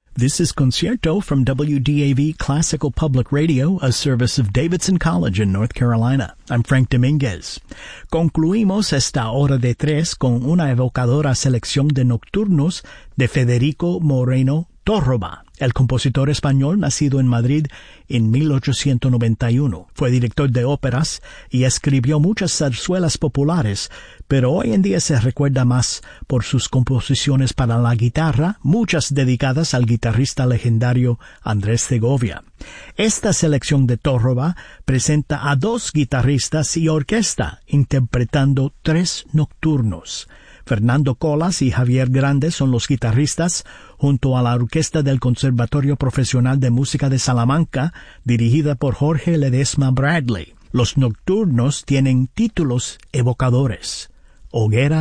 This is Concierto from WDAV Classical Public Radio, a service of Davidson College in North Carolina. I'm Frank Dominguez. Concluimos esta hora de tres con una evocadora selección de nocturnos de Federico Moreno Torroba, el compositor español nacido en Madrid en 1891. Fue director de óperas y escribió muchas zarzuelas populares, pero hoy en día se recuerda más por sus composiciones para la guitarra, muchas dedicadas al guitarrista legendario Andrés Segovia. Esta selección de Torroba presenta a dos guitarristas y orquesta interpretando tres nocturnos. Fernando Colas y Javier Grande son los guitarristas, junto a la orquesta del Conservatorio Profesional de Música de Salamanca, dirigida por Jorge Ledesma Bradley. Los nocturnos tienen títulos evocadores: Hoguera